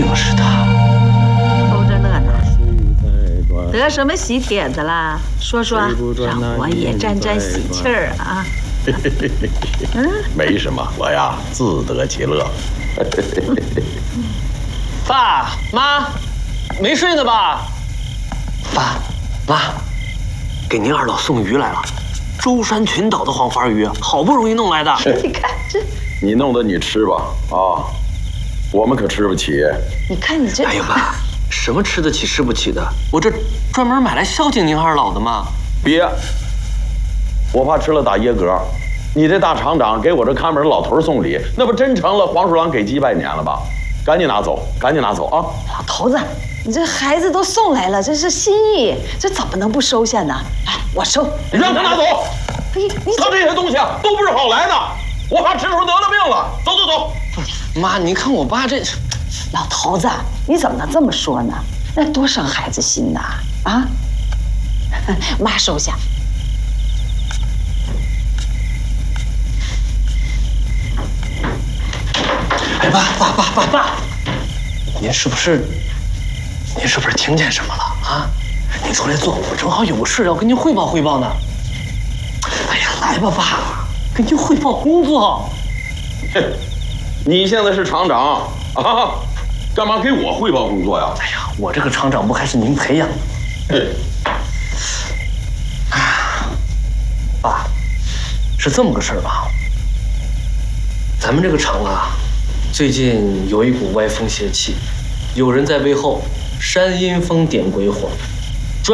就是他。 瞅着乐呢，得什么喜帖子啦？说说，让我也沾沾喜气儿啊！ 没什么，我呀自得其乐。 爸妈，没睡呢吧？爸妈，给您二老送鱼来了，舟山群岛的黄花鱼，好不容易弄来的。 你看这， 你弄的你吃吧啊，我们可吃不起。 你看你这， 哎呀妈，什么吃得起吃不起的？我这专门买来孝敬您二老的嘛。 别，我怕吃了打噎嗝。你这大厂长给我这看门老头送礼，那不真成了黄鼠狼给鸡拜年了吧？赶紧拿走，赶紧拿走啊！ 老头子，你这孩子都送来了，这是心意，这怎么能不收下呢？哎，我收。 你让他拿走！ 你他这些东西啊，都不是好来的，我怕吃出得了病了。走走走。 妈，你看我爸这…… 老头子，你怎么能这么说呢？那多伤孩子心呐！啊，妈收下。 哎，爸，您是不是听见什么了啊？您出来坐，我正好有事要跟您汇报汇报呢。哎呀，来吧，爸，跟您汇报工作。 哼，你现在是厂长啊，干嘛给我汇报工作呀？ 哎呀，我这个厂长不还是您培养的？爸，是这么个事儿吧？咱们这个厂啊，最近有一股歪风邪气，有人在背后煽阴风点鬼火，